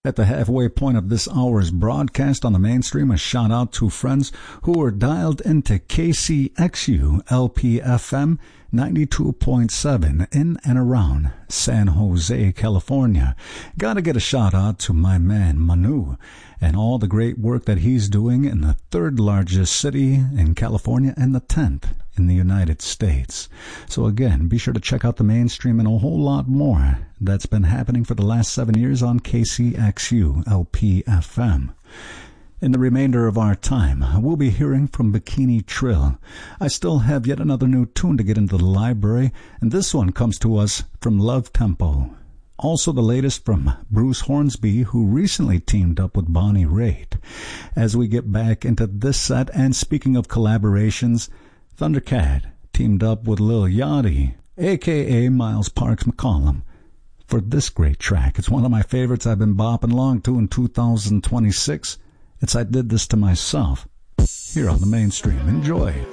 At the halfway point of this hour's broadcast on the mainstream, a shout out to friends who are dialed into KCXU LPFM 92.7 in and around San Jose, California. Gotta get a shout out to my man Manu and all the great work that he's doing in the third largest city in California and the 10th in the United States. So again, be sure to check out the mainstream and a whole lot more that's been happening for the last 7 years on KCXU LPFM. In the remainder of our time, we'll be hearing from Bikini Trill. I still have yet another new tune to get into the library, and this one comes to us from Love Tempo. Also the latest from Bruce Hornsby, who recently teamed up with Bonnie Raitt. As we get back into this set, and speaking of collaborations, Thundercat teamed up with Lil Yachty, a.k.a. Miles Parks McCollum, for this great track. It's one of my favorites I've been bopping along to in 2026. It's I Did This to Myself. Here on the mainstream. Enjoy.